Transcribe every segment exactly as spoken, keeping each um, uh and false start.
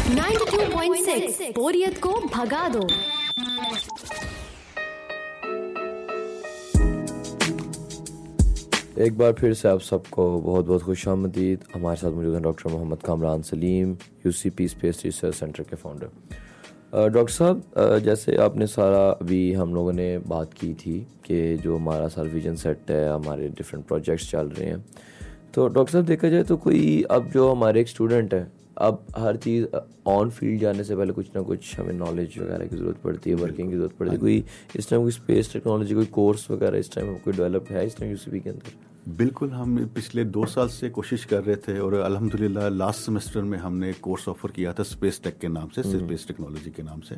Ninety two point six बोरियत को भगा दो। एक बार फिर से आप सबको बहुत बहुत खुशामदीद। हमारे साथ मौजूद हैं doctor Mohammad Kamran Salim, UCP space research centre के फाउंडर। डॉक्टर साहब, जैसे आपने सारा अभी हम लोगों ने बात की थी कि जो हमारा सारा विजन सेट है, हमारे डिफरेंट प्रोजेक्ट्स चल रहे हैं, तो डॉक्टर साहब देखा जाए तो कोई अब जो हमारे एक स्टूडेंट है, अब हर चीज़ ऑन फील्ड जाने से पहले कुछ ना कुछ हमें नॉलेज वगैरह की ज़रूरत पड़ती है, वर्किंग की ज़रूरत पड़ती है। कोई इस टाइम कोई स्पेस टेक्नोलॉजी कोई कोर्स वगैरह इस टाइम कोई डेवलप है इस टाइम यूसीपी के अंदर? बिल्कुल, हम पिछले दो साल से कोशिश कर रहे थे और अल्हम्दुलिल्लाह लास्ट सेमेस्टर में हमने कोर्स ऑफर किया था स्पेस टेक के नाम से, स्पेस टेक्नोलॉजी के नाम से।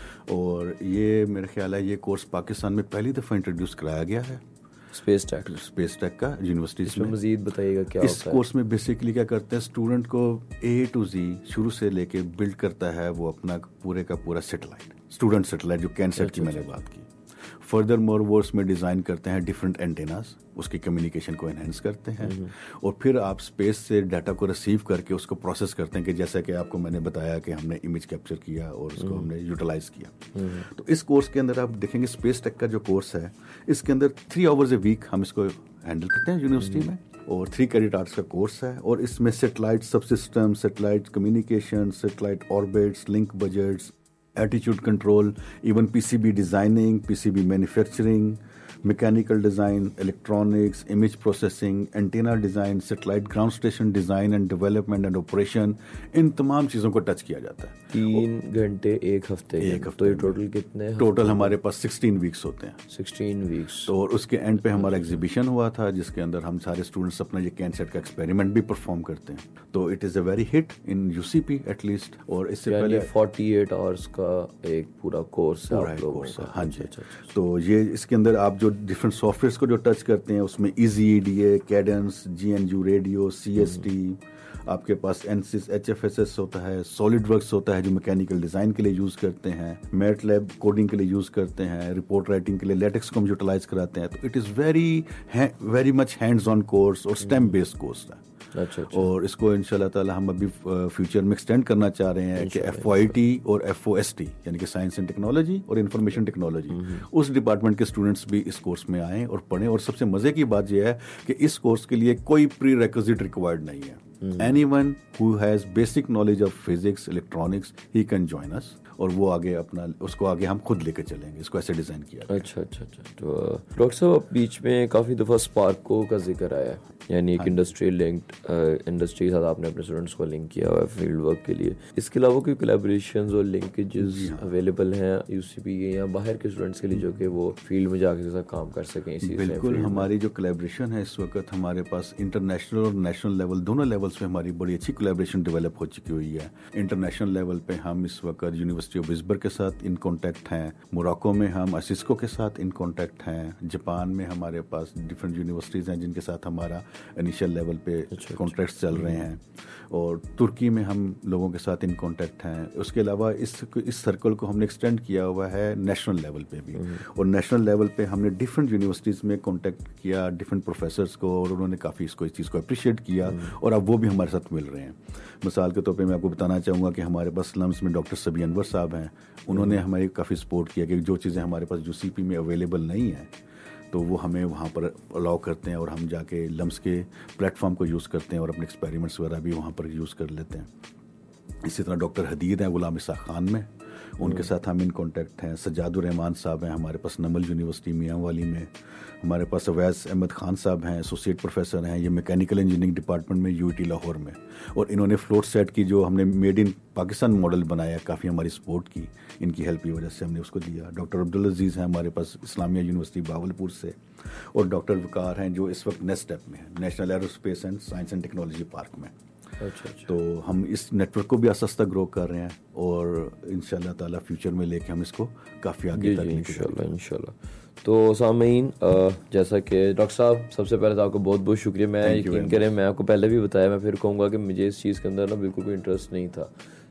और ये मेरे ख्याल है ये कोर्स पाकिस्तान में पहली दफ़ा इंट्रोड्यूस कराया गया है, स्पेस टेक स्पेस टेक का यूनिवर्सिटीज़ में। मज़ीद बताइएगा क्या इस होता है? कोर्स में बेसिकली क्या करते हैं, स्टूडेंट को ए टू जी शुरू से लेके बिल्ड करता है वो अपना पूरे का पूरा सेटेलाइट, स्टूडेंट सेटेलाइट जो कैनसेट की मैंने बात की। फर्दर मोर वो उसमें डिज़ाइन करते हैं डिफरेंट एंटेनास, उसकी कम्युनिकेशन को एनहेंस करते हैं, और फिर आप स्पेस से डाटा को रिसीव करके उसको प्रोसेस करते हैं कि जैसा कि आपको मैंने बताया कि हमने इमेज कैप्चर किया और उसको हमने यूटिलाइज किया। तो इस कोर्स के अंदर आप देखेंगे स्पेस टेक का जो कोर्स है, इसके अंदर थ्री आवर्स ए वीक हम इसको हैंडल करते हैं यूनिवर्सिटी में, और थ्री क्रेडिट आवर्स का कोर्स है। और इसमें satellite subsystem, satellite communication, satellite orbits, link budgets, attitude control, even PCB designing, PCB manufacturing, mechanical design, electronics, image processing, antenna design, satellite ground station design and development and operation, इन तमाम चीज़ों को touch किया जाता है। तीन घंटे एक हफ्ते एक हफ्ते तो ये टोटल कितने? टोटल हमारे पास सिक्सटीन वीक्स होते हैं। Sixteen weeks. तो और उसके एंड पे हमारा एग्जीबिशन हुआ था जिसके अंदर हम सारे स्टूडेंट्स अपना ये कैनसेट का एक्सपेरिमेंट भी परफॉर्म करते हैं। तो it is a very hit in UCP at least. और इससे पहले फोर्टी एट आवर्स का एक पूरा कोर्स है आप लोगों का? हाँ जी। तो ये इसके अंदर आप जो डिफरेंट सॉफ्टवेयर्स को जो टच करते हैं उसमें easy EDA, Cadence, GNU radio, CST, आपके पास एनसिस, एचएफएसएस होता है, सॉलिड वर्क्स होता है जो मैकेनिकल डिज़ाइन के लिए यूज़ करते हैं, मैटलैब कोडिंग के लिए यूज़ करते हैं, रिपोर्ट राइटिंग के लिए लेटेक्स को हम यूटिलाइज कराते हैं। तो it is very very much hands on course और स्टेम बेस्ड कोर्स है। अच्छा, अच्छा। और इसको इंशाल्लाह ताला हम अभी फ्यूचर में एक्सटेंड करना चाह रहे हैं कि एफ ओ आई टी और एफ ओ एस टी यानी कि साइंस एंड टेक्नोलॉजी और इंफॉर्मेशन टेक्नोलॉजी, उस डिपार्टमेंट के स्टूडेंट्स भी इस कोर्स में आएँ और पढ़ें। और सबसे मज़े की बात यह है कि इस कोर्स के लिए कोई प्री रिक्विजिट रिक्वायर्ड नहीं है। Anyone who has basic knowledge of physics, electronics, he can join us, और वो आगे अपना उसको आगे हम खुद लेकर चलेंगे। इसको ऐसे डिज़ाइन किया। अच्छा अच्छा अच्छा। तो डॉक्टर साहब बीच में काफ़ी दफ़ा स्पार्को का जिक्र आया है, यानी एक इंडस्ट्री लिंक्ड इंडस्ट्री के साथ आपने अपने स्टूडेंट्स को लिंक किया हुआ है फील्ड वर्क के लिए। इसके अलावा कोई कोलैबोरेशंस और लिंकेजेस अवेलेबल हैं यूसीपी के या बाहर के स्टूडेंट्स के लिए जो कि वो फील्ड में जाकर साथ काम कर सकें इसी? बिल्कुल, हमारी जो कोलैबोरेशन है इस वक्त हमारे पास इंटरनेशनल और नेशनल लेवल दोनों लेवल्स पे हमारी बड़ी अच्छी कोलैबोरेशन डेवलप हो चुकी हुई है। इंटरनेशनल लेवल पे हम इस वक्त यूनिवर्सिटी ऑफ विस्बर के साथ इन कॉन्टैक्ट हैं, मोरक्को में हम असिस्को के साथ इन कॉन्टैक्ट हैं, जापान में हमारे पास डिफरेंट यूनिवर्सिटीज़ हैं जिनके साथ हमारा इनिशियल लेवल पे कॉन्ट्रैक्ट्स चल रहे हैं, और तुर्की में हम लोगों के साथ इन कॉन्टैक्ट हैं। उसके अलावा इस इस सर्कल को हमने एक्सटेंड किया हुआ है नेशनल लेवल पे भी, और नेशनल लेवल पे हमने डिफरेंट यूनिवर्सिटीज़ में कॉन्टैक्ट किया डिफरेंट प्रोफेसर्स को, और उन्होंने काफ़ी इसको इस चीज़ को अप्रिशिएट किया, और अब वो भी हमारे साथ मिल रहे हैं। मिसाल के तौर पे मैं आपको बताना चाहूँगा कि हमारे पास स्लम्स में डॉक्टर सभी अनवर साहब हैं, उन्होंने हमारी काफ़ी सपोर्ट किया कि जो चीज़ें हमारे पास यूसीपी में अवेलेबल नहीं है तो वो हमें वहाँ पर अलाउ करते हैं, और हम जाके लम्स के प्लेटफॉर्म को यूज़ करते हैं और अपने एक्सपेरिमेंट्स वगैरह भी वहाँ पर यूज़ कर लेते हैं। इसी तरह डॉक्टर हदीद हैं गुलाम इसाक खान में, उनके साथ हम इन कॉन्टैक्ट हैं। सज्जादुर रहमान साहब हैं हमारे पास नमल यूनिवर्सिटी मियाँ वाली में। हमारे पास अवैस अहमद खान साहब हैं, एसोसिएट प्रोफेसर हैं, ये मैकेनिकल इंजीनियरिंग डिपार्टमेंट में यूईटी लाहौर में, और इन्होंने फ्लोट सेट की जो हमने मेड इन पाकिस्तान मॉडल बनाया, काफ़ी हमारी सपोर्ट की, इनकी हेल्प की वजह से हमने उसको दिया। डॉक्टर अब्दुल अजीज़ हैं हमारे पास इस्लामिया यूनिवर्सिटी बावलपुर से, और डॉक्टर वकार हैं जो इस वक्त नेक्स्ट स्टेप में है, national aerospace and science and technology park में। अच्छा, अच्छा। तो हम इस नेटवर्क को भी आस्ता ग्रो कर रहे हैं, और इंशाल्लाह ताला फ्यूचर में लेके हम इसको काफ़ी आगे तक इंशाल्लाह इंशाल्लाह। तो सामीन, जैसा कि डॉक्टर साहब, सबसे पहले तो आपको बहुत बहुत शुक्रिया। मैं यकीन करें, मैं आपको पहले भी बताया, मैं फिर कहूँगा कि मुझे इस चीज़ के अंदर ना बिल्कुल भी इंटरेस्ट नहीं था,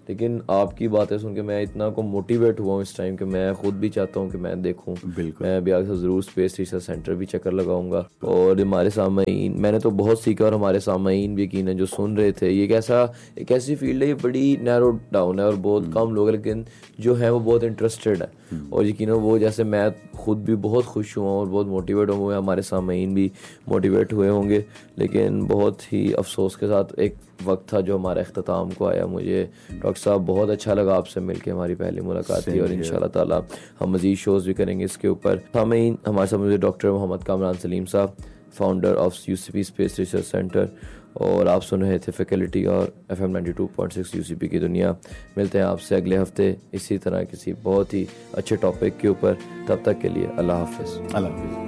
لیکن آپ کی باتیں سن کے میں اتنا کو موٹیویٹ ہوا ہوں اس ٹائم کہ میں خود بھی چاہتا ہوں کہ میں دیکھوں. میں بھی آگے سے ضرور اسپیس ریسرچ سینٹر بھی چکر لگاؤں گا. اور ہمارے سامعین, میں نے تو بہت سیکھا اور ہمارے سامعین بھی یقیناً جو سن رہے تھے, یہ ایک ایسا ایک ایسی فیلڈ ہے, یہ بڑی نیرو ڈاؤن ہے اور بہت کم لوگ, لیکن جو ہیں وہ بہت انٹرسٹیڈ ہیں. اور یقیناً وہ جیسے میں خود بھی بہت خوش ہوا اور بہت موٹیویٹ ہوئے, ہمارے سامعین بھی موٹیویٹ ہوئے ہوں گے. لیکن بہت ہی افسوس کے ساتھ ایک وقت تھا جو ہمارا اختتام کو آیا. مجھے ڈاکٹر صاحب بہت اچھا لگا آپ سے مل کے, ہماری پہلی ملاقات تھی, اور انشاءاللہ تعالیٰ ہم مزید شوز بھی کریں گے اس کے اوپر. سامعین, ہمارے ساتھ مجھے ڈاکٹر محمد کامران سلیم صاحب, founder of you C P space research centre, اور آپ سن رہے تھے فیکلٹی اور F M ninety two point six you سی پی کی دنیا. ملتے ہیں آپ سے اگلے ہفتے اسی طرح کسی بہت ہی اچھے ٹاپک کے اوپر. تب تک کے لیے اللہ حافظ. اللہ حافظ.